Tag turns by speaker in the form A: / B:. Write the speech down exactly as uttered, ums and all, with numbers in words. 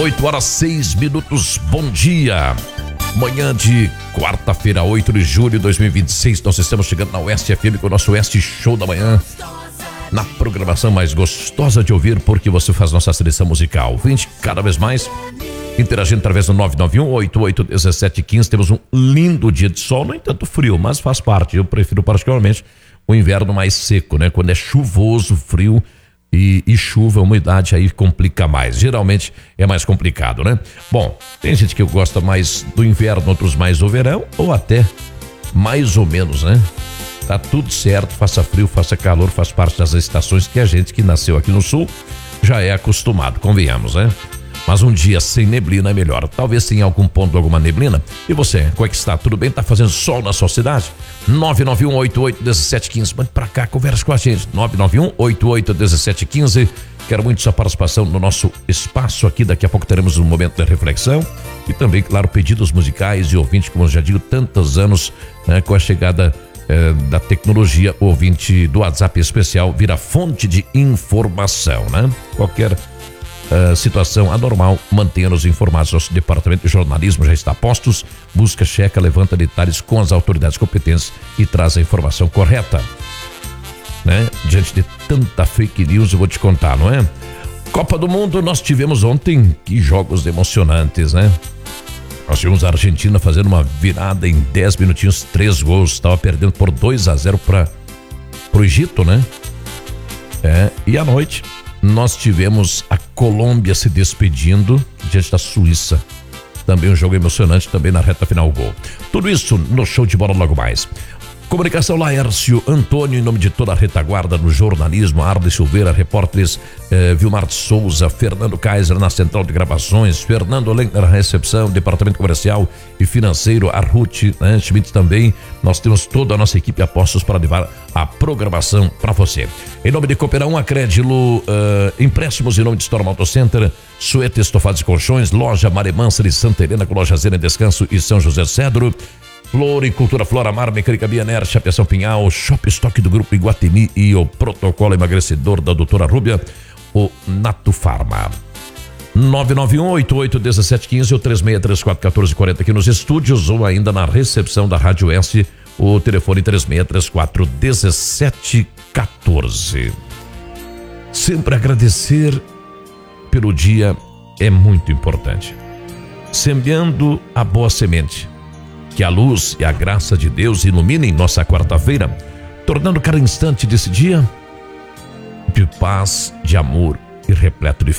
A: oito horas seis minutos, bom dia. Manhã de quarta-feira, oito de julho de dois mil e vinte e seis, nós estamos chegando na Oeste F M com o nosso Oeste Show da Manhã. Na programação mais gostosa de ouvir, porque você faz nossa seleção musical. Vinte cada vez mais, interagindo através do nove nove um, oito oito um sete um cinco. Temos um lindo dia de sol, no entanto frio, mas faz parte. Eu prefiro particularmente o inverno mais seco, né? Quando é chuvoso, frio e, e chuva, a umidade aí complica mais. Geralmente é mais complicado, né? Bom, tem gente que gosta mais do inverno, outros mais do verão, ou até mais ou menos, né? Tá tudo certo, faça frio, faça calor, faz parte das estações que a gente que nasceu aqui no sul já é acostumado, convenhamos, né? Mas um dia sem neblina é melhor. Talvez tenha algum ponto, alguma neblina. E você, como é que está? Tudo bem? Tá fazendo sol na sua cidade? nove nove um, oito oito um sete um cinco. Mande pra cá, conversa com a gente. nove nove um, oito oito um sete um cinco. Quero muito sua participação no nosso espaço aqui. Daqui a pouco teremos um momento de reflexão. E também, claro, pedidos musicais e ouvinte, como eu já digo, tantos anos, né, com a chegada É, da tecnologia, o ouvinte do WhatsApp especial vira fonte de informação, né? Qualquer uh, situação anormal, mantenha-nos informados. Nosso departamento de jornalismo já está a postos, busca, checa, levanta detalhes com as autoridades competentes e traz a informação correta, né? Diante de tanta fake news, eu vou te contar, não é? Copa do Mundo, nós tivemos ontem, que jogos emocionantes, né? Nós tivemos a Argentina fazendo uma virada em dez minutinhos, três gols. Estava perdendo por dois a zero para o Egito, né? É, e à noite nós tivemos a Colômbia se despedindo diante da Suíça. Também um jogo emocionante, também na reta final, o gol. Tudo isso no show de bola logo mais. Comunicação Laércio Antônio, em nome de toda a retaguarda no jornalismo, Arde Silveira, repórteres eh, Vilmar de Souza, Fernando Kaiser na central de gravações, Fernando Lenker na recepção, departamento comercial e financeiro, a Ruth, né, Schmidt também. Nós temos toda a nossa equipe a postos para levar a programação para você. Em nome de Cooperão, Acrédilo, uh, empréstimos em nome de Storm Auto Center, Suete Estofados e Colchões, loja Maremansa de Santa Helena, com loja Zena Descanso e São José Cedro, Floricultura Flora Mar, Mecânica Bianer, Chapeação Pinhal, Shop Stock do Grupo Iguatemi e o protocolo emagrecedor da doutora Rúbia, o Nato Farma. nove nove um, oito oito um sete um cinco ou três seis três quatro um quatro quatro zero aqui nos estúdios ou ainda na recepção da Rádio S, o telefone três seis três quatro um sete um quatro. Sempre agradecer pelo dia é muito importante. Semeando a boa semente. Que a luz e a graça de Deus iluminem nossa quarta-feira, tornando cada instante desse dia de paz, de amor e repleto de